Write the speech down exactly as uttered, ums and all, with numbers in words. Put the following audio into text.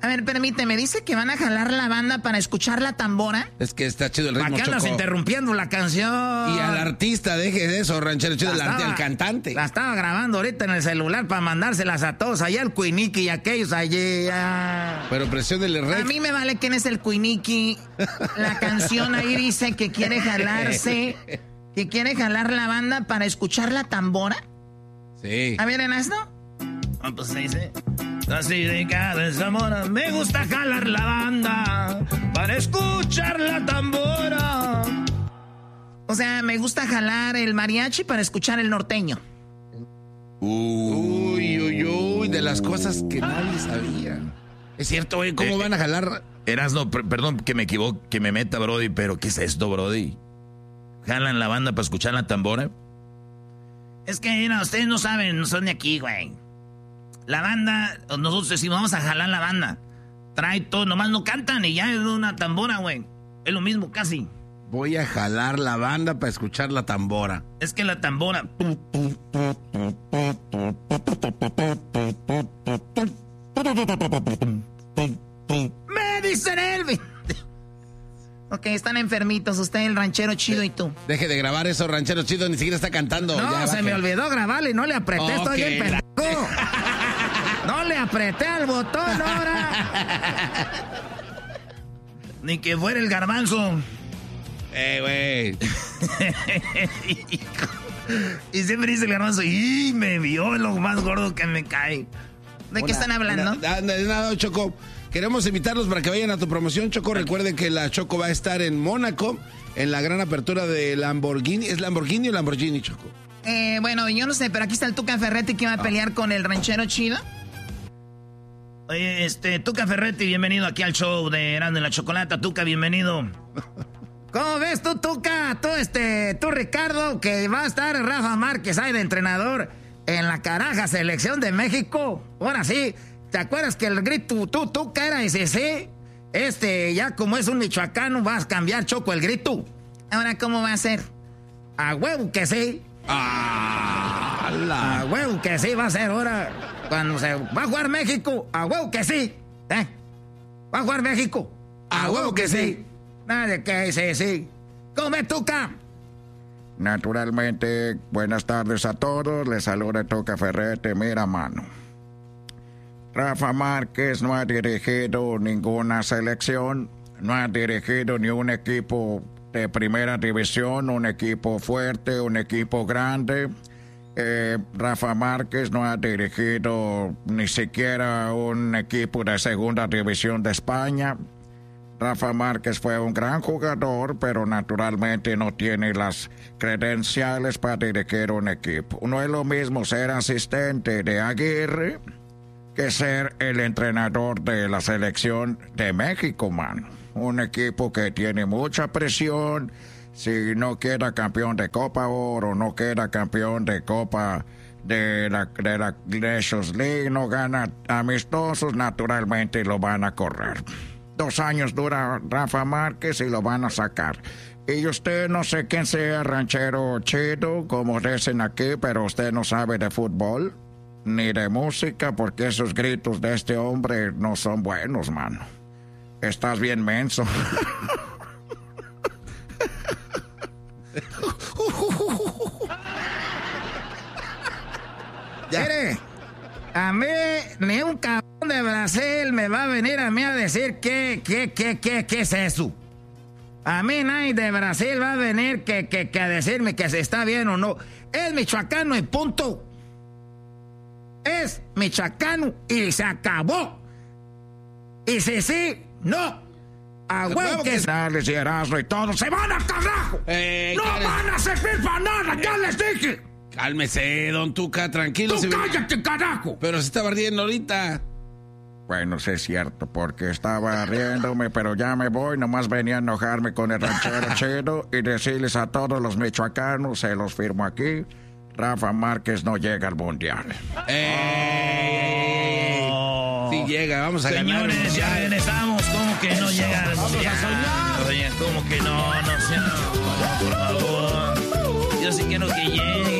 A ver, permíteme, dice que van a jalar la banda para escuchar la tambora. Es que está chido el ritmo, ¿Para qué andas Choco? interrumpiendo la canción? Y al artista, deje de eso, ranchero chido, La al, estaba- al cantante. La estaba grabando ahorita en el celular para mandárselas a todos. Allá el Cuiniqui y aquellos allí. ah. Pero presiónele A rec. mí me vale quién es el Cuiniqui. La canción ahí dice que quiere jalarse, que quiere jalar la banda para escuchar la tambora. Sí. A ver, Erasno. Ah, pues se dice. Así de cada Zamora, me gusta jalar la banda para escuchar la tambora. O sea, me gusta jalar el mariachi para escuchar el norteño. Uy, uy, uy, de las cosas que nadie sabía. Es cierto, güey, ¿cómo Eh, van a jalar? Erasno, per- perdón que me equivoque, que me meta, Brody, pero ¿qué es esto, Brody? ¿Jalan la banda para escuchar la tambora? Es que, mira, ustedes no saben, no son de aquí, güey. La banda, nosotros decimos, vamos a jalar la banda. Trae todo, nomás no cantan y ya es una tambora, güey. Es lo mismo, casi. Voy a jalar la banda para escuchar la tambora. Es que la tambora... Me dicen Elvis. Ok, están enfermitos, usted, el ranchero chido y tú. Deje de grabar eso, ranchero chido, ni siquiera está cantando. No, Ya, se baje. me olvidó grabarle y no le apreté, Ok, estoy bien la- pendejo. No le apreté al botón ahora. Ni que fuera el garbanzo. Eh, güey. Y siempre dice el garbanzo, y me vio lo más gordo que me cae. ¿De qué Una- están hablando? una- de nada, Choco. Queremos invitarlos para que vayan a tu promoción, Choco. Recuerden que la Choco va a estar en Mónaco, en la gran apertura de Lamborghini. ¿Es Lamborghini o Lamborghini, Choco? Eh, bueno, yo no sé, pero aquí está el Tuca Ferretti que va a pelear con el ranchero chido. Oye, este, Tuca Ferretti, bienvenido aquí al show de Erasmo y la Chocolata. Tuca, bienvenido. ¿Cómo ves tú, Tuca? Tú, este, tú, Ricardo, que va a estar Rafa Márquez ahí de entrenador en la caraja selección de México. Ahora sí, ¿te acuerdas que el grito tú, Tuca, era ese sí? Este, ya como es un michoacano, vas a cambiar, Choco, el grito. Ahora, ¿cómo va a ser? A huevo que sí. ¡Ah! la- A huevo que sí va a ser ahora. Cuando se va a jugar México, a huevo que sí. ¿Eh? Va a jugar México. A huevo que sí. Nada de que sí, sí. ¿Cómo ves, Tuca? Naturalmente, buenas tardes a todos. Les saluda Tuca Ferretti. Mira, mano. Rafa Márquez no ha dirigido ninguna selección, no ha dirigido ni un equipo de primera división, un equipo fuerte, un equipo grande. Eh, Rafa Márquez no ha dirigido ni siquiera un equipo de segunda división de España. Rafa Márquez fue un gran jugador, pero naturalmente no tiene las credenciales para dirigir un equipo. No es lo mismo ser asistente de Aguirre que ser el entrenador de la selección de México, mano. Un equipo que tiene mucha presión. Si no queda campeón de Copa Oro, no queda campeón de Copa de la, de la Nations League, no gana amistosos, naturalmente lo van a correr. Dos años dura Rafa Márquez y lo van a sacar. Y usted no sé quién sea ranchero chido, como dicen aquí, pero usted no sabe de fútbol ni de música, porque esos gritos de este hombre no son buenos, mano. Estás bien menso. Mire, a mí ni un cabrón de Brasil me va a venir a mí a decir qué, qué, qué, qué, qué es eso. A mí nadie de Brasil va a venir que, que, que a decirme que se está bien o no. Es michoacano y punto. Es michoacano y se acabó. Y si sí, no. A huevo que Dale, y Erasmo y todos se van al carajo. Eh, ¡No cállate. van a servir para nada! ¡Ya les dije! Cálmese, don Tuca, tranquilo. ¡Tú se ve- cállate, carajo! Pero se está barriendo ahorita. Bueno, sí es cierto, porque estaba riéndome, pero ya me voy. Nomás venía a enojarme con el ranchero chido y decirles a todos los michoacanos, se los firmo aquí, Rafa Márquez no llega al Mundial. ¡Eh! Sí llega, vamos a ganar. Señores, ya regresamos. ¿Cómo que no llega al mundial? Oye, ¿cómo que no? No sé. Por favor. Yo sí quiero que llegue.